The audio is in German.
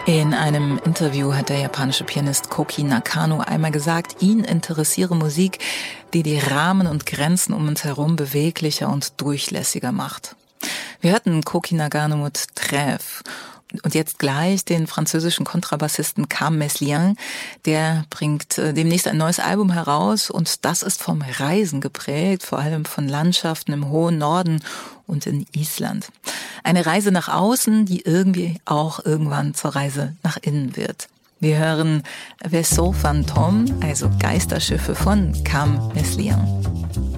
In einem Interview hat der japanische Pianist Koki Nakano einmal gesagt, ihn interessiere Musik, die die Rahmen und Grenzen um uns herum beweglicher und durchlässiger macht. Wir hörten Koki Nakano mit Trèves. Und jetzt gleich den französischen Kontrabassisten Cam Meslian, der bringt demnächst ein neues Album heraus und das ist vom Reisen geprägt, vor allem von Landschaften im hohen Norden und in Island. Eine Reise nach außen, die irgendwie auch irgendwann zur Reise nach innen wird. Wir hören Vaisseau Fantôme, also Geisterschiffe von Cam Meslian.